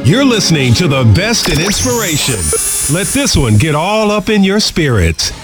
You're listening to the best in inspiration. Let this one get all up in your spirit.